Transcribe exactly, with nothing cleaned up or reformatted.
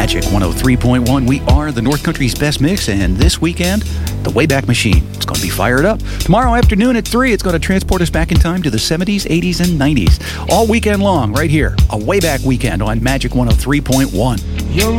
Magic one oh three point one. We are the North Country's best mix, and this weekend, the Wayback Machine. It's going to be fired up. Tomorrow afternoon at three, it's going to transport us back in time to the seventies, eighties, and nineties. All weekend long, right here. A Wayback Weekend on Magic one oh three point one. Young